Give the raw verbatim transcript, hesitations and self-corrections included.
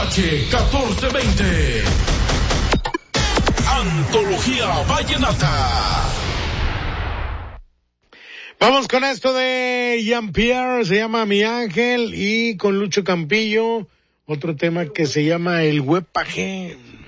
H catorce veinte. Antología Vallenata. Vamos con esto de Jean-Pierre, se llama Mi Ángel, y con Lucho Campillo, otro tema que se llama El Huepaje.